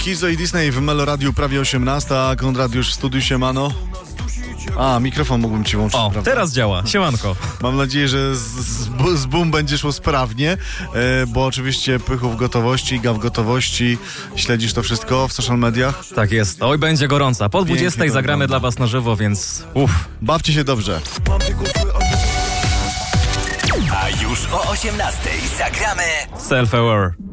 Kizo i Disney w Meloradiu prawie 18, a Konrad już w studiu, siemano. Mikrofon mógłbym ci włączyć, O, prawda? teraz działa. Siemanko. Mam nadzieję, że z boom będzie szło sprawnie, bo oczywiście Pychu w gotowości, Iga w gotowości. Śledzisz to wszystko w social mediach? Tak jest. Oj, będzie gorąca. Po 20 to zagramy wygląda. dla was na żywo, więc Bawcie się dobrze. A już o 18 zagramy Self-aware.